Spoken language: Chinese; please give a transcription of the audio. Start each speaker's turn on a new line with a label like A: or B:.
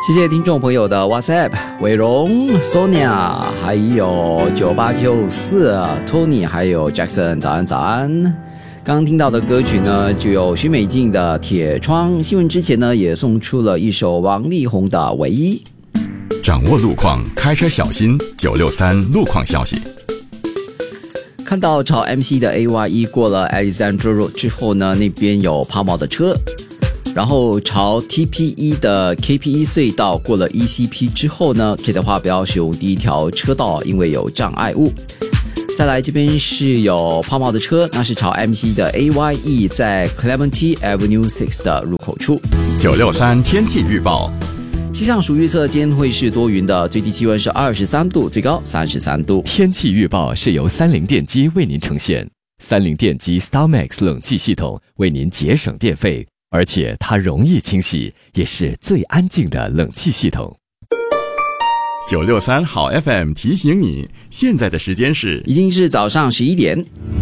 A: 谢谢听众朋友的 WhatsApp， 伟荣、Sonia， 还有9894 Tony， 还有 Jackson， 早安早安。刚刚听到的歌曲呢，就有许美静的《铁窗》。新闻之前呢，也送出了一首王力宏的《唯一》。
B: 掌握路况，开车小心。963路况消息。
A: 看到朝 MC 的 AYE 过了 Alexandra Road 之后呢，那边有抛锚的车。然后朝 TPE 的 KPE 隧道过了 ECP 之后呢，可以的话不要使用第一条车道，因为有障碍物。再来这边是有抛锚的车，那是朝 MC 的 AYE 在 Clementi Avenue 6的入口处。
B: 963天气预报。
A: 气象署预测今天会是多云的，最低气温是23度，最高33度。
C: 天气预报是由三菱电机为您呈现，三菱电机 StarMax 冷气系统为您节省电费，而且它容易清洗，也是最安静的冷气系统。
B: 963好 FM 提醒你，现在的时间是
A: 已经是早上11点。